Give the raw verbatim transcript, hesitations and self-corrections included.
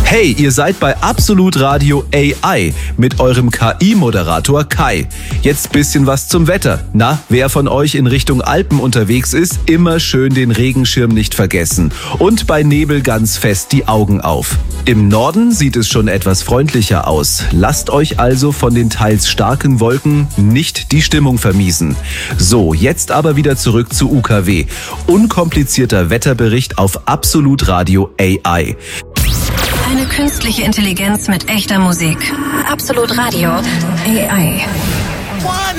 Hey, ihr seid bei Absolut Radio A I mit eurem K I-Moderator Kai. Jetzt bisschen was zum Wetter. Na, wer von euch in Richtung Alpen unterwegs ist, immer schön den Regenschirm nicht vergessen. Und bei Nebel ganz fest die Augen auf. Im Norden sieht es schon etwas freundlicher aus. Lasst euch also von den teils starken Wolken nicht die Stimmung vermiesen. So, jetzt aber wieder zurück zu U K W. Unkomplizierter Wetterbericht auf Absolut Radio A I. Eine künstliche Intelligenz mit echter Musik. Absolut Radio A I.